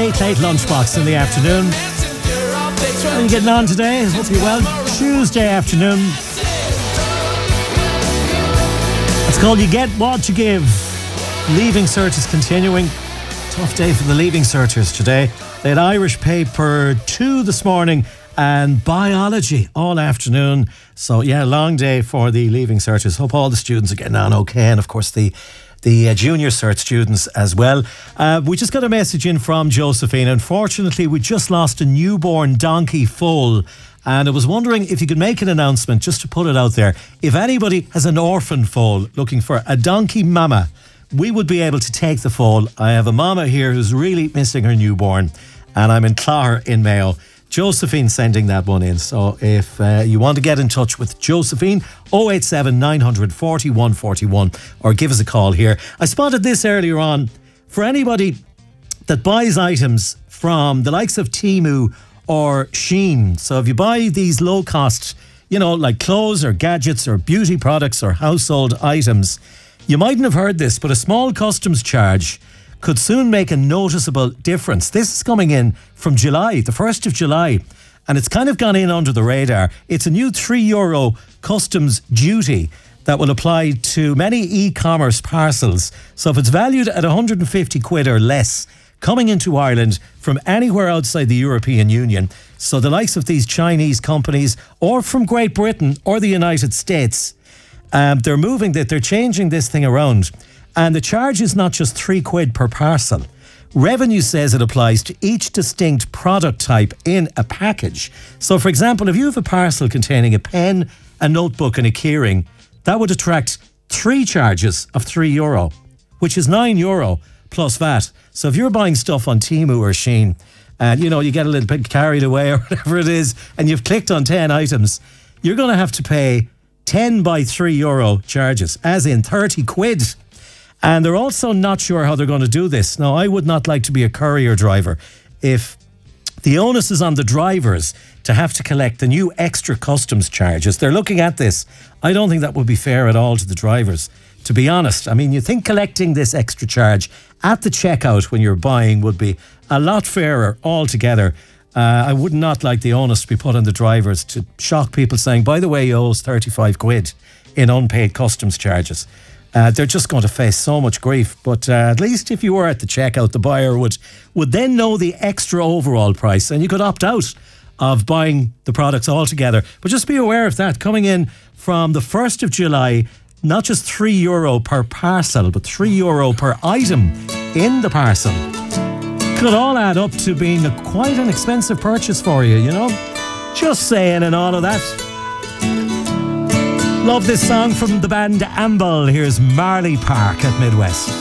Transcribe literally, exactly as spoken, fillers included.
late, late lunchbox in the afternoon. How are you getting on today? Hope you're well. Tuesday afternoon. It's called You Get What You Give. Leaving Cert is continuing. Tough day for the Leaving Certers today. They had Irish paper two this morning and biology all afternoon. So yeah, long day for the Leaving Certers. Hope all the students are getting on okay, and of course the the uh, junior cert students as well. Uh, we just got a message in from Josephine. Unfortunately, we just lost a newborn donkey foal, and I was wondering if you could make an announcement just to put it out there. If anybody has an orphan foal looking for a donkey mama, we would be able to take the foal. I have a mama here who's really missing her newborn, and I'm in Clogher in Mayo. Josephine sending that one in. So if uh, you want to get in touch with Josephine, oh eight seven, nine four oh, one four one, or give us a call here. I spotted this earlier on. For anybody that buys items from the likes of Temu or Shein, so if you buy these low cost, you know, like clothes or gadgets or beauty products or household items, you mightn't have heard this, but a small customs charge could soon make a noticeable difference. This is coming in from July, the first of July, and it's kind of gone in under the radar. It's a new three euro customs duty that will apply to many e-commerce parcels. So if it's valued at one hundred fifty quid or less, coming into Ireland from anywhere outside the European Union, so the likes of these Chinese companies or from Great Britain or the United States, um, they're moving that, they're changing this thing around. And the charge is not just three quid per parcel. Revenue says it applies to each distinct product type in a package. So, for example, if you have a parcel containing a pen, a notebook and a keyring, that would attract three charges of three euro, which is nine euro plus V A T. So if you're buying stuff on Temu or Shein, and, you know, you get a little bit carried away or whatever it is, and you've clicked on ten items, you're going to have to pay ten by three euro charges, as in thirty quid. And they're also not sure how they're going to do this. Now, I would not like to be a courier driver if the onus is on the drivers to have to collect the new extra customs charges. They're looking at this. I don't think that would be fair at all to the drivers, to be honest. I mean, you think collecting this extra charge at the checkout when you're buying would be a lot fairer altogether. Uh, I would not like the onus to be put on the drivers to shock people saying, by the way, you owe us thirty-five quid in unpaid customs charges. Uh, they're just going to face so much grief. But uh, at least if you were at the checkout, the buyer would would then know the extra overall price, and you could opt out of buying the products altogether. But just be aware of that. Coming in from the first of July, not just three euro per parcel, but three euro per item in the parcel. Could all add up to being a, quite an expensive purchase for you, you know? Just saying, and all of that. Love this song from the band Amble. Here's Marley Park at Midwest.